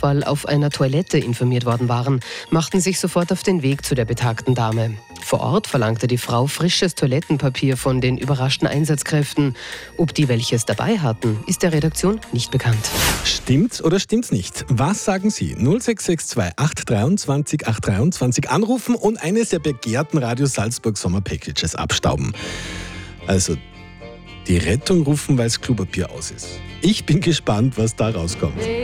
Vorfall auf einer Toilette informiert worden waren, machten sich sofort auf den Weg zu der betagten Dame. Vor Ort verlangte die Frau frisches Toilettenpapier von den überraschten Einsatzkräften. Ob die welches dabei hatten, ist der Redaktion nicht bekannt. Stimmt's oder stimmt's nicht? Was sagen Sie? 0662 823 823 anrufen und eines der begehrten Radio Salzburg Sommerpackages abstauben. Also die Rettung rufen, weil das Klopapier aus ist. Ich bin gespannt, was da rauskommt.